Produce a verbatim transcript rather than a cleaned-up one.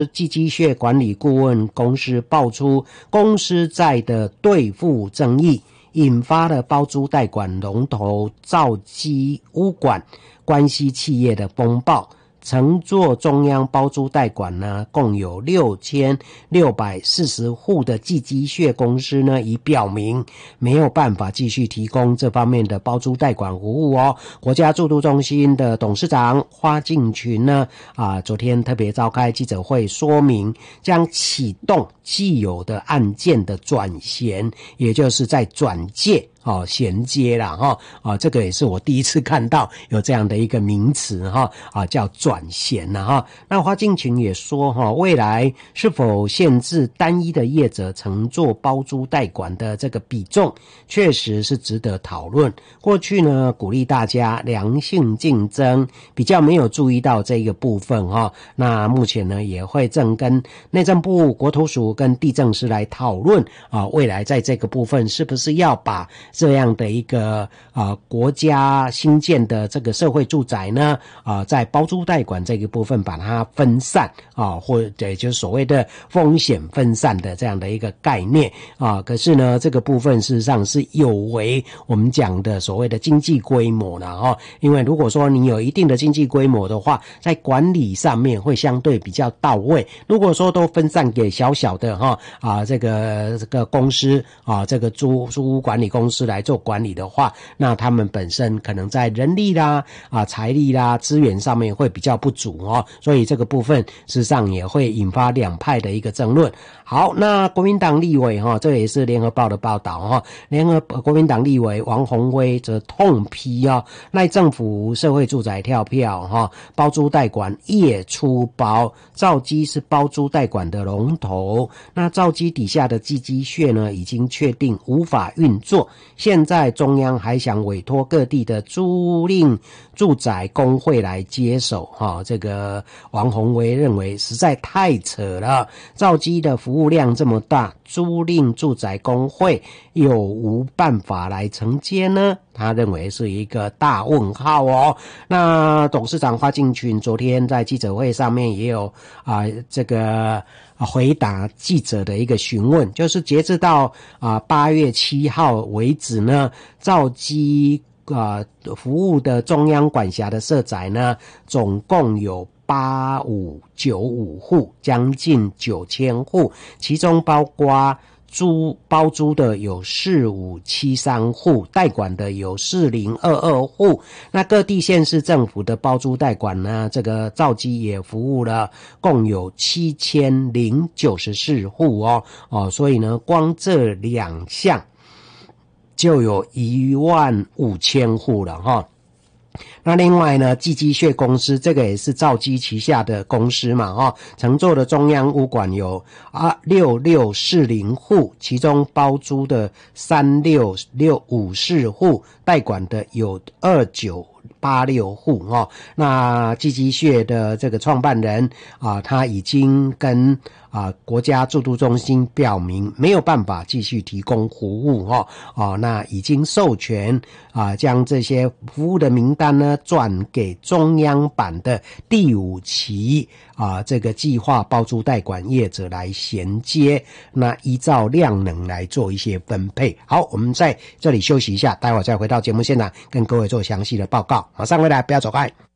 寄机械管理顾问公司爆出公司债的兑付争议，引发了包租代管龙头兆基屋管关系企业的风暴。承做中央包租代管呢，共有六千六百四十户的寄机械公司呢，已表明没有办法继续提供这方面的包租代管服务哦。国家住都中心的董事长花敬群呢，啊，昨天特别召开记者会，说明将启动既有的案件的转衔，也就是在转介。哦，衔接啦，哈、哦，啊，这个也是我第一次看到有这样的一个名词，哈、哦，啊，叫转衔呐，哈。那花敬群也说，哈、哦，未来是否限制单一的业者承做包租代管的这个比重，确实是值得讨论。过去呢，鼓励大家良性竞争，比较没有注意到这个部分，哈、哦。那目前呢，也会正跟内政部、国土署跟地政司来讨论，啊，未来在这个部分是不是要把这样的一个啊、呃、国家新建的这个社会住宅呢啊、呃，在包租代管这个部分把它分散啊，或者也就是所谓的风险分散的这样的一个概念啊。可是呢，这个部分事实上是有违我们讲的所谓的经济规模了哈、哦。因为如果说你有一定的经济规模的话，在管理上面会相对比较到位。如果说都分散给小小的哈啊这个这个公司啊这个租租屋管理公司来做管理的话，那他们本身可能在人力啦、啊财力啦、资源上面会比较不足哦，所以这个部分事实上也会引发两派的一个争论。好，那国民党立委哈、哦，这也是联合报的报道哈、哦，联合国民党立委王宏威则痛批哦，赖政府社会住宅跳票哈、哦，包租代管夜出包，兆基是包租代管的龙头，那兆基底下的寄机械呢，已经确定无法运作。现在中央还想委托各地的租赁住宅工会来接手哈，这个王宏威认为实在太扯了。兆基的服务量这么大，租赁住宅工会有无办法来承接呢？他认为是一个大问号哦。那董事长花敬群昨天在记者会上面也有啊、呃、这个回答记者的一个询问，就是截至到啊八月七号为止呢，兆基啊服务的中央管辖的社宅呢，总共有八五九五户，将近九千户，其中包括租包租的有四五七三户，代管的有四零二二户。那各地县市政府的包租代管呢，这个兆基也服务了，共有七千零九十四户哦哦，所以呢，光这两项就有一万五千户了哈。那另外呢，寄机械公司这个也是兆基旗下的公司嘛，哈、哦，承做的中央屋管有啊六六四零户，其中包租的三六六五四户，代管的有二九八六户哦。那寄机械的这个创办人啊，他已经跟啊国家住都中心表明没有办法继续提供服务哦哦，那已经授权啊将这些服务的名单呢转给中央版的第五期啊这个计划包租代管业者来衔接，那依照量能来做一些分配。好，我们在这里休息一下，待会儿再回到节目现场跟各位做详细的报告。马上回来，不要走开。